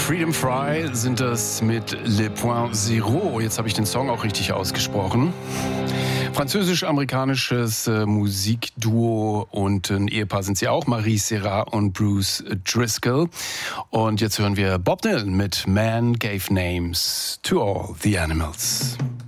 Freedom Fry sind das mit Le Point Zero. Jetzt habe ich den Song auch richtig ausgesprochen. Französisch-amerikanisches Musikduo und ein Ehepaar sind sie auch, Marie Serrat und Bruce Driscoll. Und jetzt hören wir Bob Dylan mit Man Gave Names to All the Animals.